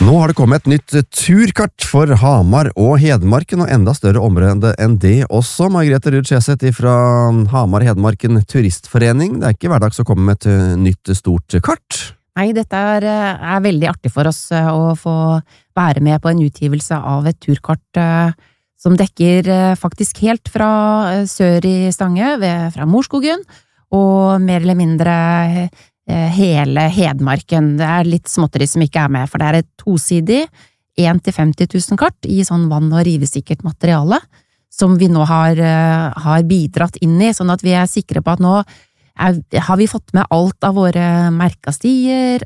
Nå har det kommet et nytt turkart for Hamar og Hedmarken, og enda større område enn det også. Margrethe Ruud Skjeseth fra Hamar Hedmarken Turistforening. Det er ikke hverdags å komme med et nytt stort kart. Nei, dette er veldig artig for oss å få være med på en utgivelse av et turkart som dekker faktisk helt fra sør i Stange, fra Morskogen, og mer eller mindre hele Hedmarken. Det er litt småtteri som ikke er med, for det er et tosidig 1 til 50 000 kart i sånn vann- og rivesikkert materiale, som vi nå har bidratt inn i, sånn at vi er sikre på at nå har vi fått med alt av våre merkastier,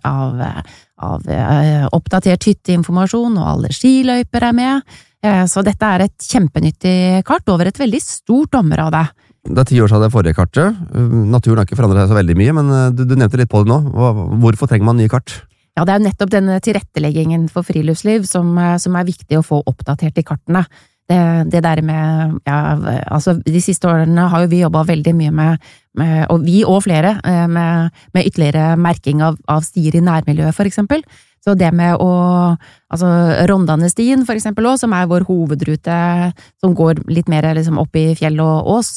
av oppdatert hytteinformasjon, og alle skiløyper er med. Så dette er et kjempenyttig kart over et veldig stort område. Det er 10 år siden det forrige kartet. Naturen har ikke forandret seg så veldig mye, men du nevnte litt på det nå. Hvorfor trenger man nye kart? Ja, det er nettopp denne tilretteleggingen for friluftsliv som er viktig å få oppdatert i kartene. Det der med, altså de siste årene har jo vi jobbet veldig mye med og vi og flere, med ytterligere merking av stier i nærmiljøet for eksempel. Så det med altså Rondanestien for eksempel også, som er vår hovedrute, som går litt mer liksom opp i fjell og ås,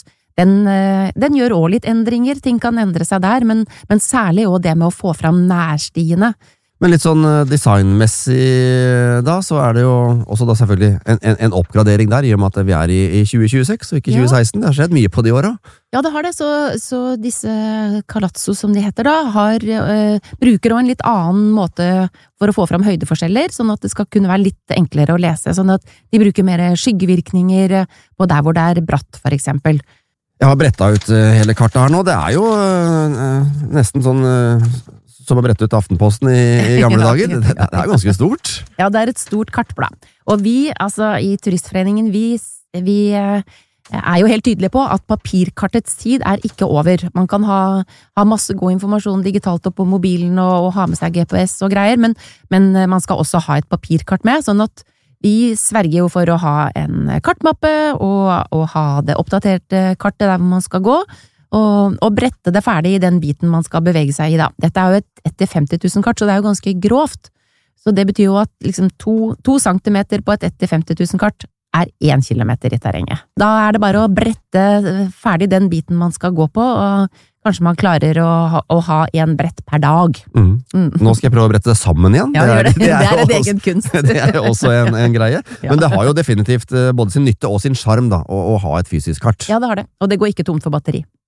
den gjør også litt endringer, ting kan endre seg der, men særlig også det med å få fram nærstiene. Men litt sånn designmessig da, så er det jo også da selvfølgelig en oppgradering der, i og med at vi er i 2026 og ikke 2016. Det har skjedd mye på de åra. Ja, det har det, så disse Kalatso som de heter da, bruker også en litt annen måte for å få fram høydeforskjeller, sånn at det skal kunne være litt enklere å lese, sånn at de bruker mer skyggevirkninger på der hvor det er bratt, for eksempel. Jeg har brettet ut hele kartet her nå. Det er jo nesten sånn som å brette ut Aftenposten i gamle dager. Det er ganske stort. Ja, det er et stort kartblad. Og vi, altså i Turistforeningen, vi er jo helt tydelige på at papirkartets tid er ikke over. Man kan ha masse god informasjon digitalt opp på mobilen og ha med seg GPS og greier, men man skal også ha et papirkart med, sånn at vi sverger jo for å ha en kartmappe og ha det oppdaterte kartet der hvor man skal gå, og brette det ferdig i den biten man skal bevege seg i da. Dette er jo et etter 50 000 kart, så det er jo ganske grovt. Så det betyr jo at liksom 2 centimeter på et etter 50 000 kart er 1 kilometer i terrenget. Da er det bare å brette ferdig den biten man skal gå på, og kanskje man klarer å ha 1 brett per dag. Nå skal jeg prøve å brette det sammen igjen. Ja, det er en egen kunst. Det er jo også en greie. Men det har jo definitivt både sin nytte og sin charm da, å ha et fysisk kart. Ja, det har det. Og det går ikke tomt for batteri.